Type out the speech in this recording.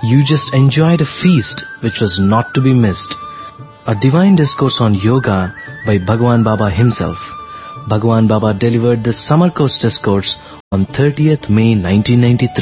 You just enjoyed a feast which was not to be missed. A divine discourse on yoga by Bhagwan Baba himself. Bhagwan Baba delivered the Summer Course discourse on 30th May 1993.